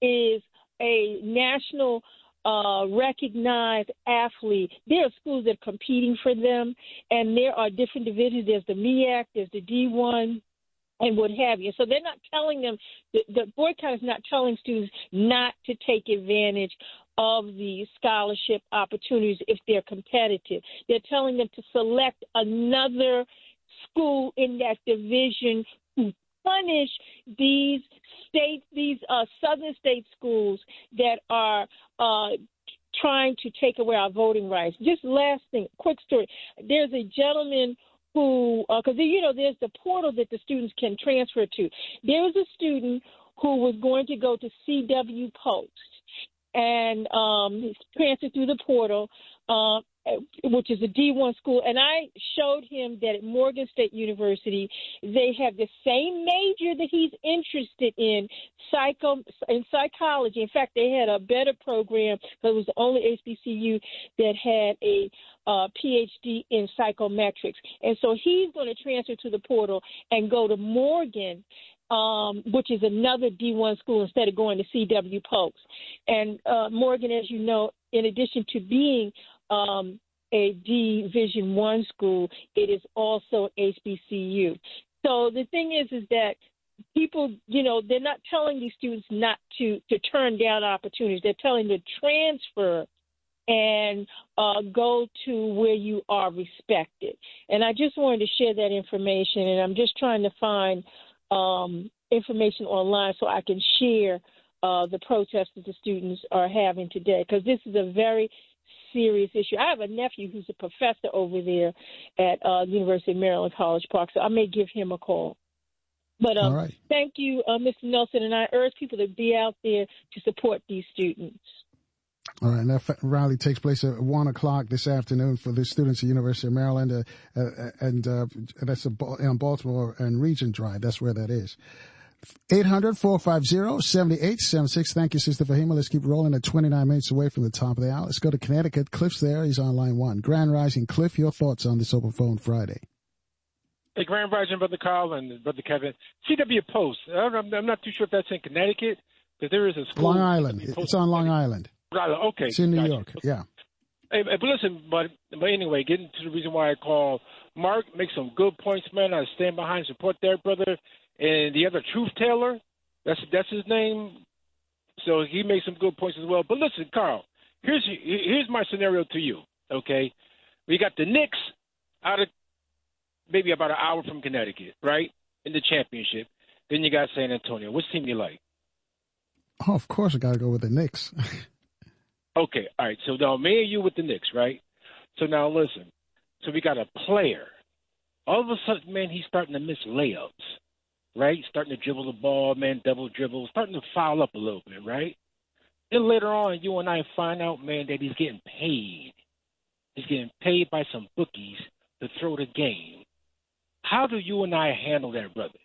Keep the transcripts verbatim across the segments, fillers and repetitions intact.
is a national uh, recognized athlete. There are schools that are competing for them, and there are different divisions. There's the M E A C, there's the D one, and what have you. So they're not telling them, the, the boycott is not telling students not to take advantage of the scholarship opportunities if they're competitive. They're telling them to select another school in that division who punish these state, these uh, southern state schools that are uh, trying to take away our voting rights. Just last thing, quick story. There's a gentleman who, because, uh, you know, there's the portal that the students can transfer to. There was a student who was going to go to C W Post and um, transfer through the portal, uh, which is a D one school. And I showed him that at Morgan State University, they have the same major that he's interested in, psycho, in psychology. In fact, they had a better program, but it was the only H B C U that had a uh, P H D in psychometrics. And so he's going to transfer to the portal and go to Morgan, Um, which is another D one school, instead of going to C W Post. And uh, Morgan, as you know, in addition to being um, a Division One school, it is also H B C U. So the thing is, is that people, you know, they're not telling these students not to, to turn down opportunities. They're telling them to transfer and uh, go to where you are respected. And I just wanted to share that information, and I'm just trying to find Um, information online so I can share uh, the protests that the students are having today, because this is a very serious issue. I have a nephew who's a professor over there at uh, the University of Maryland, College Park, so I may give him a call. But um, right. Thank you, uh, Mister Nelson, and I urge people to be out there to support these students. All right, and that rally takes place at one o'clock this afternoon for the students at the University of Maryland, uh, uh, and uh, that's a, on Baltimore and Regent Drive. That's where that is. eight hundred, four five zero, seven eight seven six. Thank you, Sister Fahima. Let's keep rolling at twenty-nine minutes away from the top of the hour. Let's go to Connecticut. Cliff's there. He's on line one. Grand Rising. Cliff, your thoughts on this Open Phone Friday? Hey, Grand Rising, Brother Carl and Brother Kevin. C W Post. I'm, I'm not too sure if that's in Connecticut, because there is a school. Long Island. It's on Long Island. Okay. It's in New gotcha. York, yeah. Hey, but listen, but, but anyway, getting to the reason why I call, Mark makes some good points, man. I stand behind, support there, brother. And the other Truth Taylor, that's that's his name. So he makes some good points as well. But listen, Carl, here's here's my scenario to you, okay? We got the Knicks out of maybe about an hour from Connecticut, right, in the championship. Then you got San Antonio. Which team you like? Oh, of course I got to go with the Knicks. Okay, all right. So now me and you with the Knicks, right? So now listen. So we got a player. All of a sudden, man, he's starting to miss layups, right? Starting to dribble the ball, man, double dribble, starting to foul up a little bit, right? Then later on, you and I find out, man, that he's getting paid. He's getting paid by some bookies to throw the game. How do you and I handle that, brother?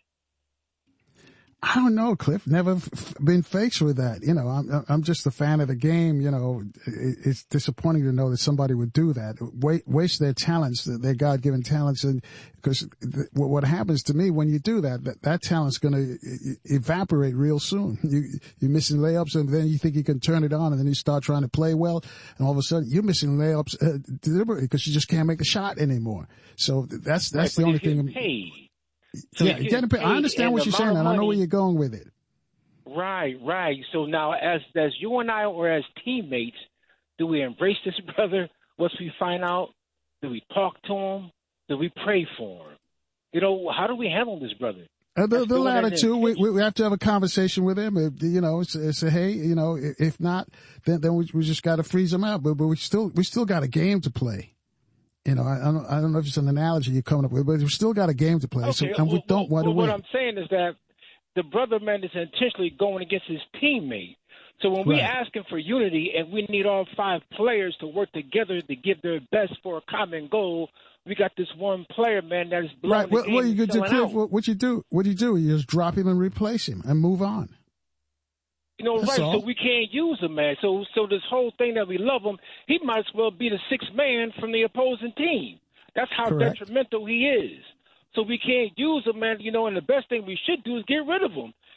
I don't know, Cliff. Never f- been faced with that. You know, I'm I'm just a fan of the game. You know, it, it's disappointing to know that somebody would do that, Wait, waste their talents, their God-given talents, and because th- what happens to me when you do that, that, that talent's going to evaporate real soon. You you're missing layups, and then you think you can turn it on, and then you start trying to play well, and all of a sudden you're missing layups uh, deliberately because you just can't make the shot anymore. So that's that's right, the only thing. Paid. So yeah, getting paid. I understand what you're saying, and I know where you're going with it. Right, right. So now, as as you and I, or as teammates, do we embrace this brother once we find out? Do we talk to him? Do we pray for him? You know, how do we handle this brother? Uh, the the latter two, we, we have to have a conversation with him. Uh, you know, say, say, hey, you know, if not, then then we, we just got to freeze him out. But but we still we still got a game to play. You know, I, I don't I don't know if it's an analogy you're coming up with, but we've still got a game to play. Okay, so, and we well, don't want well, to win. What I'm saying is that the brother man is intentionally going against his teammate. So when we're right. asking for unity and we need all five players to work together to give their best for a common goal, we got this one player, man, that is blowing right. the Well, game what you and do, Cliff, what, what you do? What do you do? You just drop him and replace him and move on. You know, That's right? all. So we can't use him, man. So, so this whole thing that we love him, he might as well be the sixth man from the opposing team. That's how Correct. detrimental he is. So we can't use him, man. You know, and the best thing we should do is get rid of him.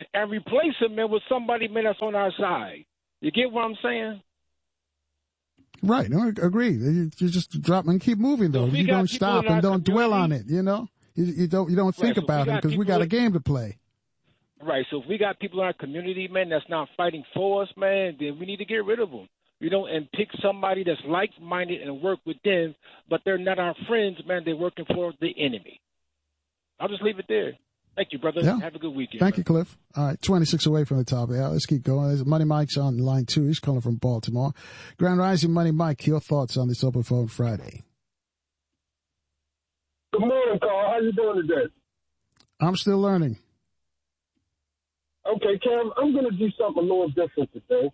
and replace him, man, with somebody, man, that's on our side. You get what I'm saying? Right. No, agree. You, you just drop and keep moving, though. So you don't stop and don't dwell on it, you know? You, you don't you don't think right, so about it because we got a game to play. Right. So if we got people in our community, man, that's not fighting for us, man, then we need to get rid of them. You know, and pick somebody that's like-minded and work with them, but they're not our friends, man. They're working for the enemy. I'll just leave it there. Thank you, brother. Yeah. Have a good weekend. Thank man. you, Cliff. All right, twenty-six away from the top of the hour. Let's keep going. There's Money Mike's on line two. He's calling from Baltimore. Grand Rising, Money Mike, your thoughts on this Open Phone Friday? Good morning, Carl. How you doing today? I'm still learning. Okay, Cam, I'm going to do something a little different today.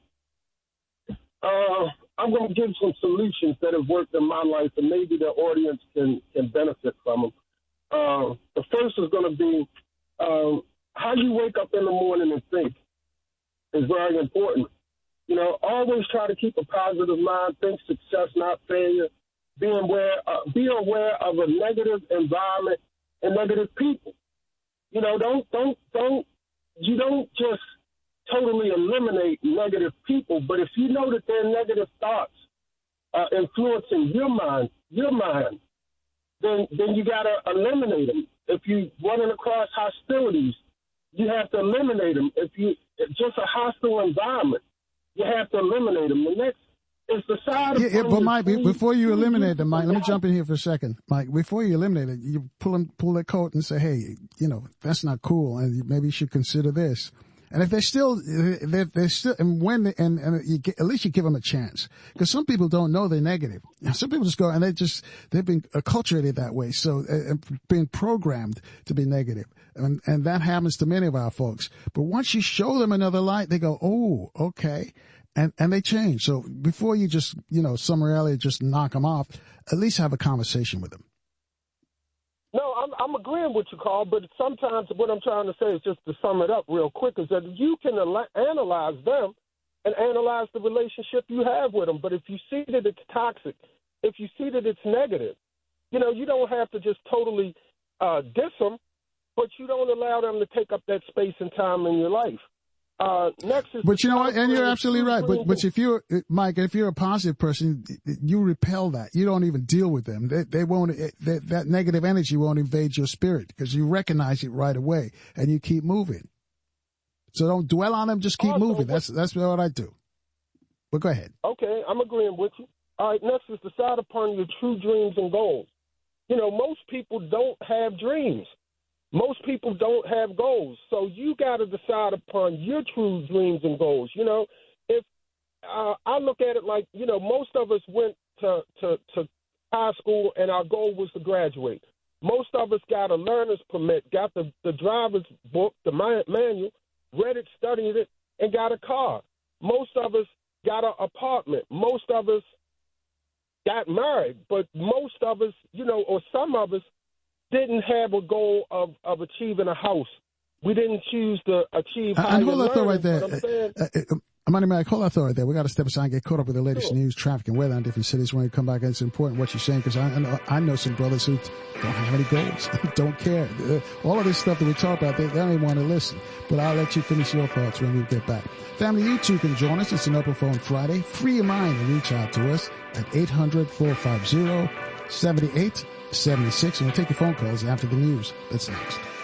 Uh, I'm going to give some solutions that have worked in my life, and maybe the audience can, can benefit from them. Uh, the first is going to be um, how you wake up in the morning and think is very important. You know, always try to keep a positive mind, think success, not failure. Be aware, uh, be aware of a negative environment and negative people. You know, don't, don't, don't, you don't just totally eliminate negative people, but if you know that their negative thoughts are influencing your mind, your mind, then then you got to eliminate them. If you running across hostilities, you have to eliminate them. If you just a hostile environment, you have to eliminate them. The next is the side of yeah, yeah, but Mike, before you eliminate them, Mike, let me jump in here for a second. Mike, before you eliminate it, you pull them, pull their coat and say, hey, you know, that's not cool, and maybe you should consider this. And if they're still, they're, they're still, and when, they, and, and you get, at least you give them a chance. Because some people don't know they're negative. Some people just go, and they just, they've been acculturated that way. So, uh, being programmed to be negative. And, and that happens to many of our folks. But once you show them another light, they go, oh, okay. And, and they change. So before you just, you know, summarily just knock them off, at least have a conversation with them. No, I'm, I'm agreeing with you, Carl, but sometimes what I'm trying to say is just to sum it up real quick is that you can al- analyze them and analyze the relationship you have with them. But if you see that it's toxic, if you see that it's negative, you know, you don't have to just totally uh, diss them, but you don't allow them to take up that space and time in your life. Uh, next is but you know what, and you're absolutely right. But but if you're Mike, if you're a positive person, you repel that. You don't even deal with them. They, they won't. They, that negative energy won't invade your spirit because you recognize it right away and you keep moving. So don't dwell on them. Just keep also, moving. That's that's what I do. But go ahead. Okay, I'm agreeing with you. All right, next is decide upon your true dreams and goals. You know, most people don't have dreams. Most people don't have goals, so you got to decide upon your true dreams and goals. You know, if uh, I look at it like, you know, most of us went to, to, to high school and our goal was to graduate. Most of us got a learner's permit, got the, the driver's book, the manual, read it, studied it, and got a car. Most of us got an apartment. Most of us got married, but most of us, you know, or some of us, didn't have a goal of, of achieving a house. We didn't choose to achieve higher and hold that thought right there. Uh, uh, uh, Money Mike, hold that thought right there. We got to step aside and get caught up with the latest sure. news, traffic, and weather in different cities. When we come back, it's important what you're saying because I, I, know, I know some brothers who don't have any goals, don't care. Uh, all of this stuff that we talk about, they, they don't even want to listen. But I'll let you finish your thoughts when we get back. Family, you too can join us. It's an Open Phone Friday. Free your mind and reach out to us at eight hundred, four five zero, seven eight seven six. And we'll take your phone calls after the news. That's next.